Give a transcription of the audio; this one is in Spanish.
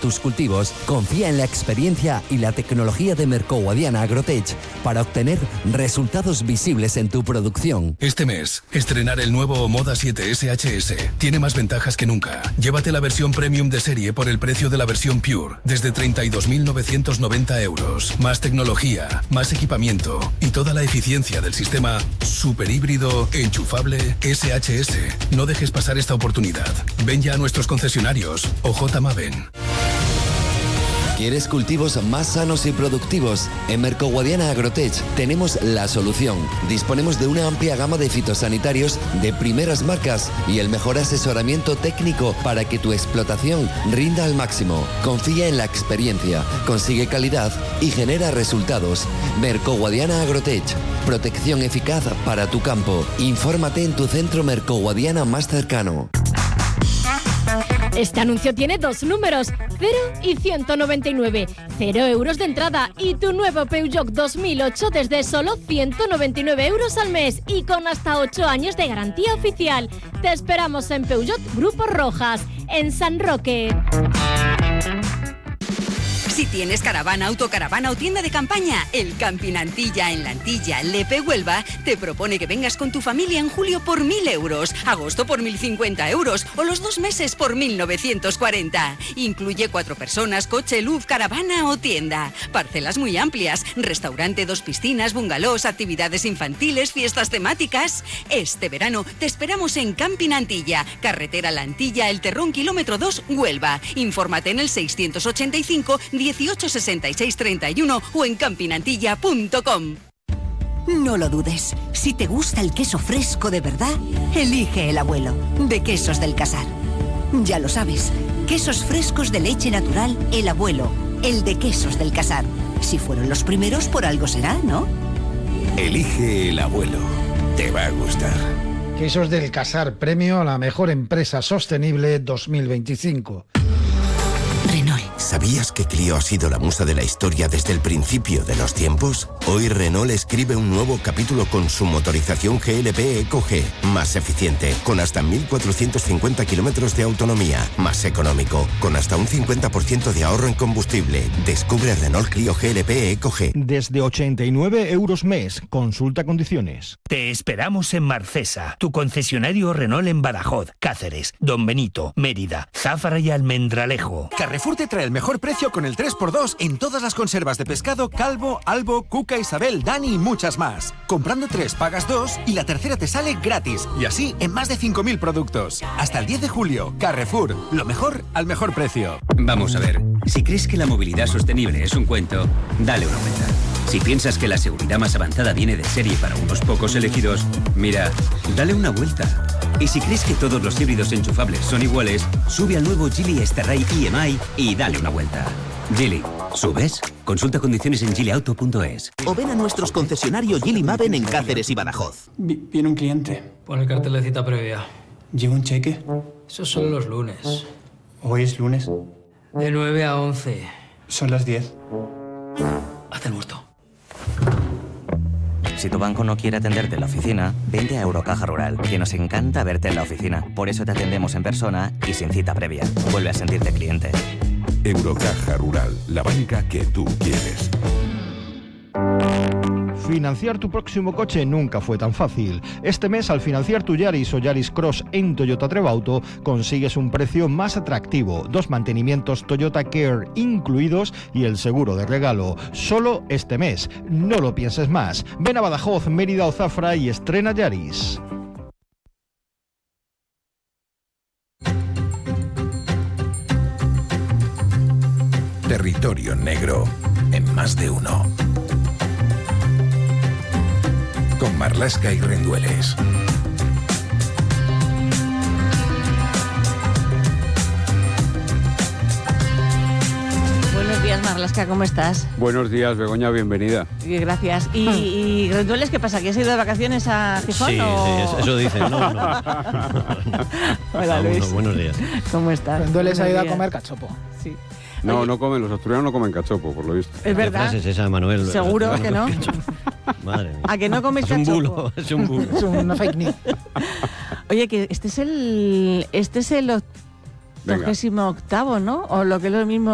tus cultivos, confía en la experiencia y la tecnología de Merco Guadiana Agrotech para obtener resultados visibles en tu producción. Este mes, estrenar el nuevo Moda 7 SHS tiene más ventajas que nunca. Llévate la versión premium de serie por el precio de la versión Pure, desde 32.990 euros. Más tecnología, más equipamiento y toda la eficiencia del sistema superhíbrido enchufable SHS. No dejes pasar esta oportunidad. Ven ya a nuestros concesionarios o J-Maven. ¿Quieres cultivos más sanos y productivos? En Merco Guadiana Agrotech tenemos la solución. Disponemos de una amplia gama de fitosanitarios de primeras marcas y el mejor asesoramiento técnico para que tu explotación rinda al máximo. Confía en la experiencia, consigue calidad y genera resultados. Merco Guadiana Agrotech. Protección eficaz para tu campo. Infórmate en tu centro Merco Guadiana más cercano. Este anuncio tiene dos números, 0 y 199. 0 euros de entrada y tu nuevo Peugeot 2008 desde solo 199 euros al mes y con hasta 8 años de garantía oficial. Te esperamos en Peugeot Grupo Rojas, en San Roque. Si tienes caravana, autocaravana o tienda de campaña, el Camping Antilla en la Antilla, Lepe, Huelva, te propone que vengas con tu familia en julio por 1.000 euros, agosto por 1.050 euros o los 2 meses por 1.940. Incluye 4 personas, coche, luz, caravana o tienda. Parcelas muy amplias, restaurante, 2 piscinas, bungalows, actividades infantiles, fiestas temáticas. Este verano te esperamos en Camping Antilla, carretera La Antilla, El Terrón, kilómetro 2, Huelva. Infórmate en el 685 18 66 31 o en campinantilla.com. No lo dudes. Si te gusta el queso fresco de verdad, elige El Abuelo, de Quesos del Casar. Ya lo sabes, quesos frescos de leche natural, El Abuelo, el de Quesos del Casar. Si fueron los primeros, por algo será, ¿no? Elige El Abuelo. Te va a gustar. Quesos del Casar, premio a la mejor empresa sostenible 2025. ¿Sabías que Clio ha sido la musa de la historia desde el principio de los tiempos? Hoy Renault escribe un nuevo capítulo con su motorización GLP EcoG, más eficiente, con hasta 1.450 kilómetros de autonomía, más económico, con hasta un 50% de ahorro en combustible. Descubre Renault Clio GLP EcoG. Desde 89 euros mes. Consulta condiciones. Te esperamos en Marcesa, tu concesionario Renault en Badajoz, Cáceres, Don Benito, Mérida, Záfara y Almendralejo. Carrefour te trae el mejor precio con el 3x2 en todas las conservas de pescado Calvo, Albo, Cuca, Isabel, Dani y muchas más. Comprando 3 pagas 2 y la tercera te sale gratis. Y así en más de 5.000 productos. Hasta el 10 de julio, Carrefour, lo mejor al mejor precio. Vamos a ver, si crees que la movilidad sostenible es un cuento, dale una vuelta. Si piensas que la seguridad más avanzada viene de serie para unos pocos elegidos, mira, dale una vuelta. Y si crees que todos los híbridos enchufables son iguales, sube al nuevo Geely Starray EMI y dale una vuelta. Geely, ¿subes? Consulta condiciones en geelyauto.es. O ven a nuestros concesionarios Geely Maven en Cáceres y Badajoz. Viene un cliente. Pon el cartel de cita previa. ¿Lleva un cheque? Esos son los lunes. ¿Hoy es lunes? De 9 a 11. Son las 10. Haz el muerto. Si tu banco no quiere atenderte en la oficina, vente a Eurocaja Rural, que nos encanta verte en la oficina. Por eso te atendemos en persona y sin cita previa. Vuelve a sentirte cliente. Eurocaja Rural, la banca que tú quieres. Financiar tu próximo coche nunca fue tan fácil. Este mes, al financiar tu Yaris o Yaris Cross en Toyota Trevauto, consigues un precio más atractivo, 2 mantenimientos Toyota Care incluidos y el seguro de regalo. Solo este mes. No lo pienses más. Ven a Badajoz, Mérida o Zafra y estrena Yaris. Territorio negro en Más de Uno. Con Marlaska y Rendueles. Buenos días, Marlaska, ¿cómo estás? Buenos días, Begoña, bienvenida. Gracias. ¿Y Rendueles qué pasa? ¿Que has ido de vacaciones a Gijón? Sí, o... eso dicen, no. Hola, Luis. Buenos días. ¿Cómo estás? Rendueles ha ido a comer cachopo. Sí. No, Oye, no comen, los asturianos no comen cachopo, por lo visto. ¿Es verdad? ¿Qué frase es esa, Manuel? ¿Seguro que no? Madre mía. ¿A que no comes cachopo? Es un bulo. Es una fake news. Oye, que este es el 88º, ¿no? O lo que es lo mismo.